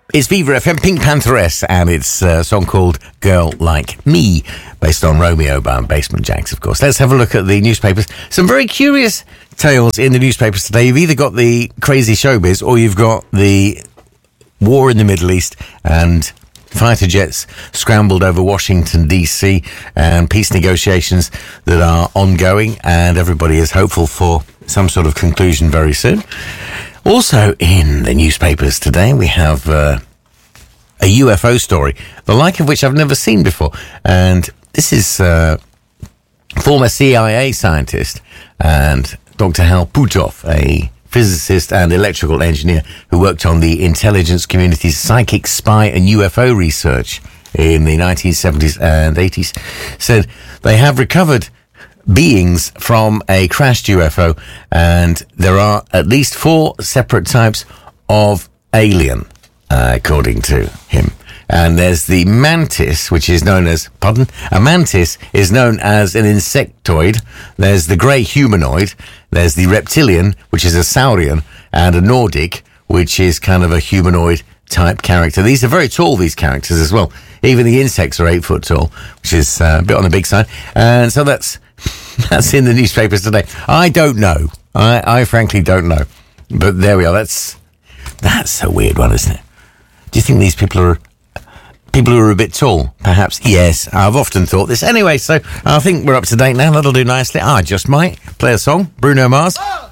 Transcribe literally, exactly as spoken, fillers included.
It's Viva F M, Pink Pantheress, and it's a song called Girl Like Me, based on Romeo by Basement Jaxx, of course. Let's have a look at the newspapers. Some very curious tales in the newspapers today. You've either got the crazy showbiz or you've got the war in the Middle East and fighter jets scrambled over Washington, D C, and peace negotiations that are ongoing, and everybody is hopeful for some sort of conclusion very soon. Also in the newspapers today, we have uh, a U F O story, the like of which I've never seen before. And this is uh, former C I A scientist and Doctor Hal Puthoff, a physicist and electrical engineer who worked on the intelligence community's psychic, spy and U F O research in the nineteen seventies and eighties, said they have recovered beings from a crashed U F O, and there are at least four separate types of alien, uh, according to him. And there's the mantis, which is known as, pardon, a mantis is known as an insectoid. There's the grey humanoid. There's the reptilian, which is a saurian, and a Nordic, which is kind of a humanoid type character. These are very tall, these characters as well. Even the insects are eight foot tall, which is uh, a bit on the big side. And so that's That's in the newspapers today. I don't know. I, I frankly don't know. But there we are. That's that's a weird one, isn't it? Do you think these people are people who are a bit tall? Perhaps. Yes, I've often thought this. Anyway, so I think we're up to date now. That'll do nicely. I just might play a song. Bruno Mars.